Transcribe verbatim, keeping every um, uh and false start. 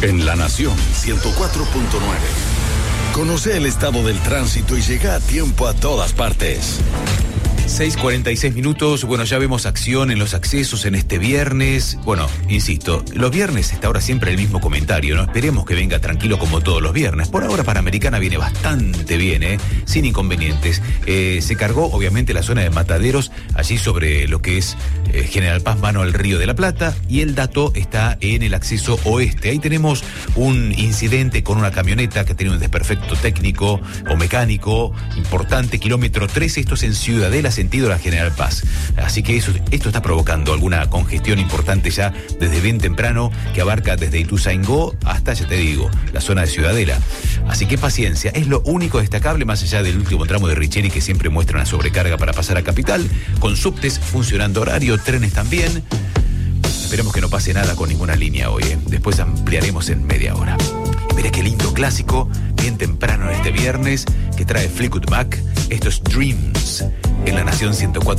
En La Nación ciento cuatro punto nueve. Conoce el estado del tránsito y llega a tiempo a todas partes. seis cuarenta y seis minutos, bueno, ya vemos acción en los accesos en este viernes. Bueno, insisto, los viernes está ahora siempre el mismo comentario, ¿no? Esperemos que venga tranquilo como todos los viernes. Por ahora Panamericana viene bastante bien, ¿eh? Sin inconvenientes. Eh, se cargó, obviamente, la zona de Mataderos, allí sobre lo que es eh, General Paz, mano al Río de la Plata, y el dato está en el acceso oeste. Ahí tenemos un incidente con una camioneta que tiene un desperfecto técnico o mecánico importante, kilómetro trece, esto es en Ciudadela, sentido la General Paz. Así que eso, esto está provocando alguna congestión importante ya desde bien temprano, que abarca desde Ituzaingó hasta, ya te digo, la zona de Ciudadela. Así que paciencia, es lo único destacable, más allá del último tramo de Richeri, que siempre muestra una sobrecarga para pasar a Capital, con subtes funcionando horario, trenes también. Esperemos que no pase nada con ninguna línea hoy, ¿eh? Después ampliaremos en media hora. Mire qué lindo clásico, bien temprano en este viernes, que trae Fleetwood Mac. Esto es Dreams, en La Nación ciento cuatro.